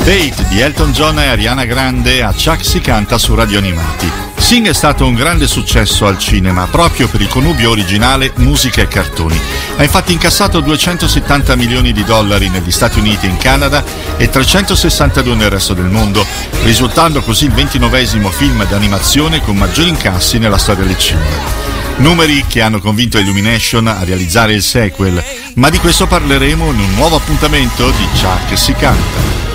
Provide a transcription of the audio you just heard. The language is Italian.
Date di Elton John e Ariana Grande a Chuck si canta su Radio Animati. Sing è stato un grande successo al cinema proprio per il connubio originale musica e cartoni. Ha infatti incassato 270 milioni di dollari negli Stati Uniti e in Canada e 362 nel resto del mondo, risultando così il 29esimo film d'animazione con maggiori incassi nella storia del cinema. Numeri che hanno convinto Illumination a realizzare il sequel, ma di questo parleremo in un nuovo appuntamento di Chuck si canta.